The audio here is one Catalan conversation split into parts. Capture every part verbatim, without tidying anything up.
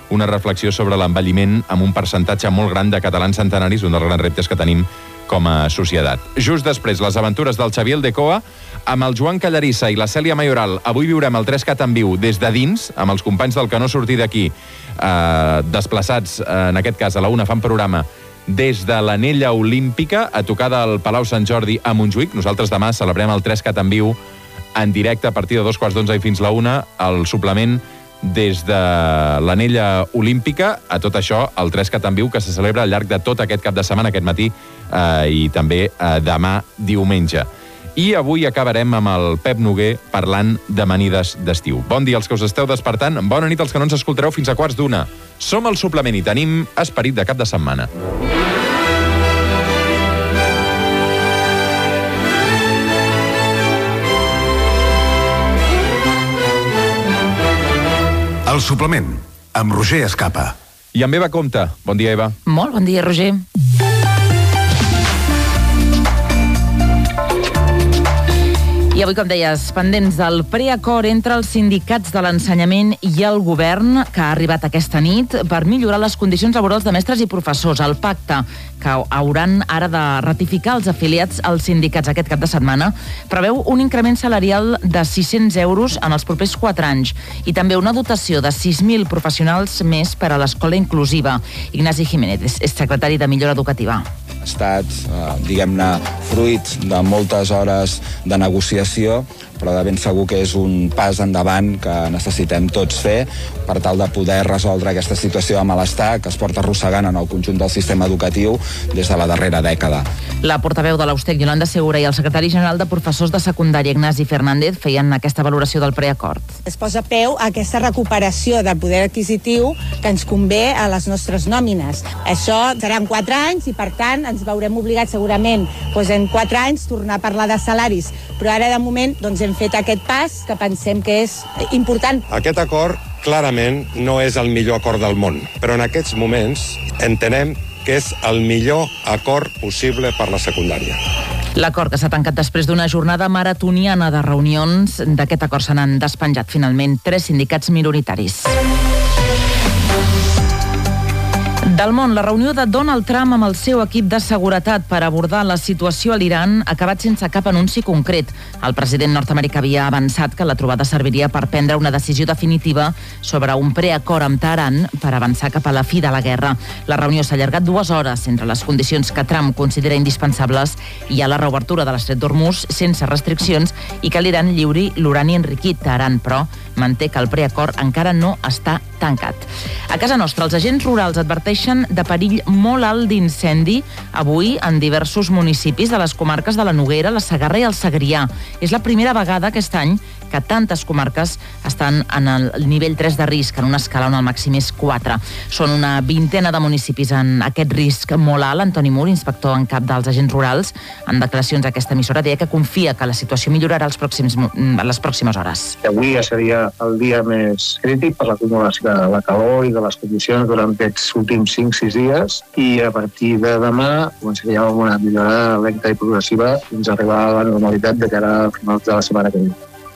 una reflexió sobre l'envelliment amb un percentatge molt gran de catalans centenaris, un dels grans reptes que tenim com a societat. Just després, les aventures del Xavier Aldecoa amb el Joan Callarissa i la Cèlia Mayoral. Avui viurem el Trescat en viu des de dins, amb els companys del Que no sortir d'aquí, eh, desplaçats, eh, en aquest cas a la una, fan programa des de l'Anella Olímpica, a tocar del Palau Sant Jordi a Montjuïc. Nosaltres demà celebrem el Trescat en viu en directe a partir de dos quarts d'onze i fins la una, el suplement des de l'Anella Olímpica. A tot això, el Trescat en viu, que se celebra al llarg de tot aquest cap de setmana, aquest matí, eh, i també eh, demà diumenge. I avui acabarem amb el Pep Noguer parlant d'amanides d'estiu. Bon dia als que us esteu despertant, bona nit als que no ens escoltareu fins a quarts d'una. Som al suplement i tenim esperit de cap de setmana. El suplement, amb Roger Escapa. I amb Eva Compte. Bon dia, Eva. Molt bon dia, Roger. I avui, com deies, pendents del preacord entre els sindicats de l'ensenyament i el govern, que ha arribat aquesta nit per millorar les condicions laborals de mestres i professors. El pacte que hauran ara de ratificar els afiliats als sindicats aquest cap de setmana preveu un increment salarial de sis-cents euros en els propers quatre anys i també una dotació de sis mil professionals més per a l'escola inclusiva. Ignasi Jiménez és secretari de Millora Educativa. Ha estat, eh, diguem-ne, fruit de moltes hores de negociació, però de ben segur que és un pas endavant que necessitem tots fer per tal de poder resoldre aquesta situació de malestar que es porta arrossegant en el conjunt del sistema educatiu des de la darrera dècada. La portaveu de l'Austec, Yolanda Segura, i el secretari general de professors de secundària, Ignasi Fernández, feien aquesta valoració del preacord. Es posa peu a aquesta recuperació del poder adquisitiu que ens convé a les nostres nòmines. Això seran quatre anys i, per tant, ens veurem obligats segurament doncs, en quatre anys tornar a parlar de salaris. Però ara, de moment, doncs, hem fet aquest pas que pensem que és important. Aquest acord clarament no és el millor acord del món, però en aquests moments entenem que és el millor acord possible per la secundària. L'acord que s'ha tancat després d'una jornada maratoniana de reunions, d'aquest acord se n'han despenjat finalment tres sindicats minoritaris. Del món, la reunió de Donald Trump amb el seu equip de seguretat per abordar la situació a l'Iran ha acabat sense cap anunci concret. El president nord-americà havia avançat que la trobada serviria per prendre una decisió definitiva sobre un preacord amb Teheran per avançar cap a la fi de la guerra. La reunió s'ha allargat dues hores entre les condicions que Trump considera indispensables i a la reobertura de l'estret d'Hormuz sense restriccions i que l'Iran lliuri l'urani enriquit. Teheran, però, manté que el preacord encara no està tancat. A casa nostra, els agents rurals adverteixen de perill molt alt d'incendi avui en diversos municipis de les comarques de la Noguera, la Segarra i el Segrià. És la primera vegada aquest any que tantes comarques estan en el nivell tres de risc, en una escala on el màxim és quatre. Són una vintena de municipis en aquest risc molt alt. Antoni Mur, inspector en cap dels agents rurals, en declaracions a aquesta emissora, deia que confia que la situació millorarà els pròxims, les pròximes hores. Avui ja seria el dia més crític per l'acumulació de la calor i de les condicions durant aquests últims cinc sis dies, i a partir de demà començaríem amb una millora lenta i progressiva fins a arribar a la normalitat de cara a finals de la setmana que ve.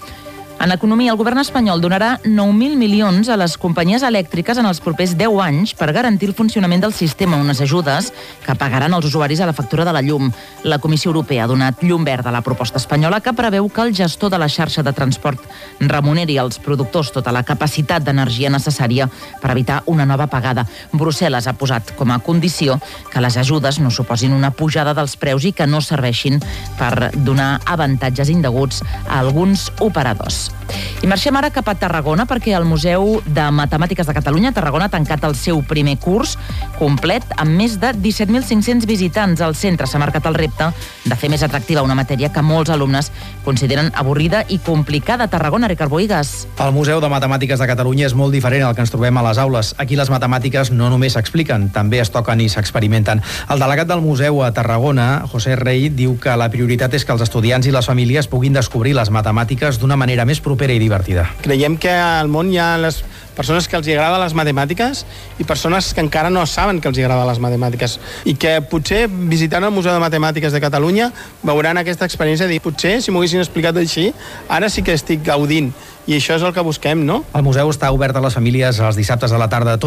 En economia, el govern espanyol donarà nou mil milions a les companyies elèctriques en els propers deu anys per garantir el funcionament del sistema, unes ajudes que pagaran els usuaris a la factura de la llum. La Comissió Europea ha donat llum verda a la proposta espanyola, que preveu que el gestor de la xarxa de transport remuneri als productors tota la capacitat d'energia necessària per evitar una nova pagada. Brussel·les ha posat com a condició que les ajudes no suposin una pujada dels preus i que no serveixin per donar avantatges indeguts a alguns operadors. I marxem ara cap a Tarragona perquè el Museu de Matemàtiques de Catalunya, Tarragona, ha tancat el seu primer curs complet amb més de disset mil cinc-cents visitants. Al centre s'ha marcat el repte de fer més atractiva una matèria que molts alumnes consideren avorrida i complicada. Tarragona, Ricard Bohigas. El Museu de Matemàtiques de Catalunya és molt diferent al que ens trobem a les aules. Aquí les matemàtiques no només s'expliquen, també es toquen i s'experimenten. El delegat del museu a Tarragona, José Rey, diu que la prioritat és que els estudiants i les famílies puguin descobrir les matemàtiques d'una manera més propera i divertida. Creiem que al món hi ha les persones que els agraden les matemàtiques i persones que encara no saben que els agraden les matemàtiques, i que potser visitant el Museu de Matemàtiques de Catalunya veuran aquesta experiència de dir, potser si m'ho haguessin explicat així, ara sí que estic gaudint, i això és el que busquem, no? El museu està obert a les famílies els dissabtes a la tarda.